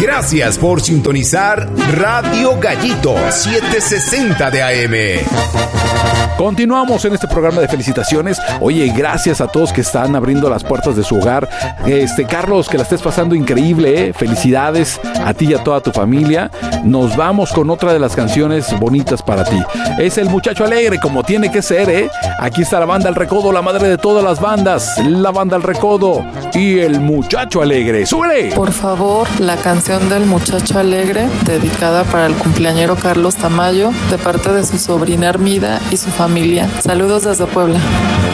Gracias por sintonizar Radio Gallito 760 de AM. Continuamos en este programa de felicitaciones. Oye, gracias a todos que están abriendo las puertas de su hogar. Carlos, que la estés pasando increíble, ¿eh? Felicidades a ti y a toda tu familia. Nos vamos con otra de las canciones bonitas para ti. Es El Muchacho Alegre, como tiene que ser, ¿eh? Aquí está la banda El Recodo, la madre de todas las bandas. La banda El Recodo y El Muchacho Alegre. ¡Súbele! Por favor, la canción del Muchacho Alegre, dedicada para el cumpleañero Carlos Tamayo, de parte de su sobrina Armida y su familia. Saludos desde Puebla.